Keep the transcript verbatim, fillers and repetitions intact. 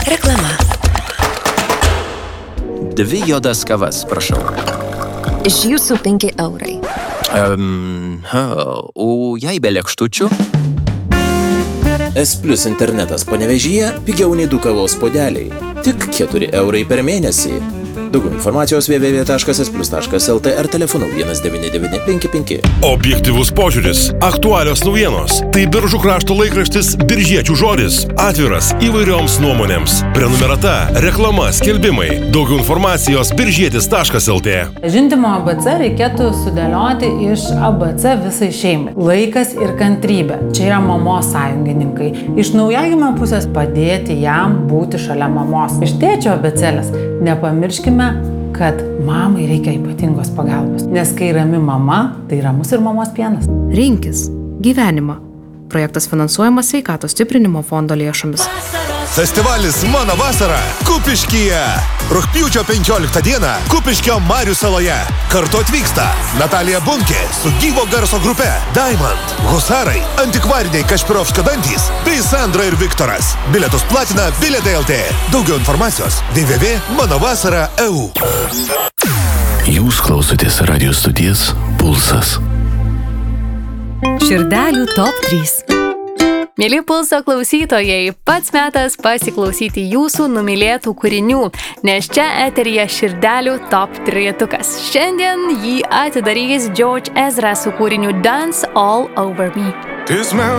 Reklama. Dvi juodas kavas, prašau. Iš jūsų penki eurai. Um, ha, o jei be lėkštučių? S Plus internetas Panevėžyje pigiau nei du kavos puodeliai. Tik keturi eurai per mėnesį. Daugiau informacijos w w w taškas s plus taškas l t ar telefonu vienas devyni devyni penki penki. Objektyvus požiūris, aktualios naujienos. Tai Biržų krašto laikraštis Biržiečių žodis. Atviras įvairioms nuomonėms. Prenumerata, reklama, skelbimai. Daugiau informacijos biržietis taškas l t. Žindymo A B C reikėtų sudėlioti iš A B C visai šeimai. Laikas ir kantrybė. Čia yra mamos sąjungininkai. Iš naujagimio pusės padėti jam būti šalia mamos. Iš tėčio abėcėlės nepamirškime, kad mamai reikia ypatingos pagalbos. Nes kai rami mama, tai ramus ir mamos pienas. Rinkis gyvenimą. Projektas finansuojamas Sveikatos stiprinimo fondo lėšomis. Festivalis Mano vasara Kupiškyje. Rugpjūčio penkioliktą dieną Kupiškio Marių saloje. Kartu atvyksta Natalija Bunkė su gyvo garso grupe Diamond, Husarai, Antikvariniai Kašpirovskio dantys bei Sandra ir Viktoras. Bilietus platina Bilietai L T. Daugiau informacijos w w w taškas mano vasara taškas e u. Jūs klausotės radio stoties Pulsas. Širdelių top trys. Mėly Pulso klausytojai, pats metas pasiklausyti jūsų numylėtų kūrinių, nes čia eteryje Širdelių top trejetukas. Šiandien jį atidarys George Ezra su kūriniu Dance All Over Me.